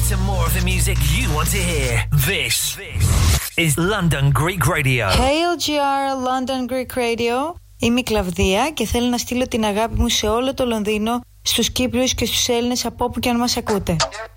to more of the music you want to hear. This is London Greek Radio. Hey LGR, London Greek Radio. Είμαι η Κλαβδία και θέλω να στείλω την αγάπη μου σε όλο το Λονδίνο, στους Κύπριους και στους Έλληνες από όπου και αν μας ακούτε.